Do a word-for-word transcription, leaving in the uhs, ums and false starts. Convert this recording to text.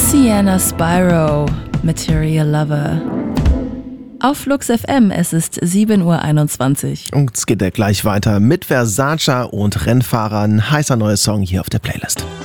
Sienna Spyro, Material Lover. Auf Flux F M, es ist sieben Uhr einundzwanzig. Und es geht ja gleich weiter mit Versace und Rennfahrern. Heißer neuer Song hier auf der Playlist.